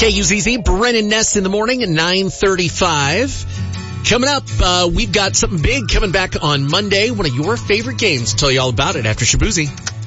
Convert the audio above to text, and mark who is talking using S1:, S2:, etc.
S1: KUZZ, Brennan Ness in the morning at 9:35. Coming up, we've got something big coming back on Monday. One of your favorite games. I'll tell you all about it after Shabuzi.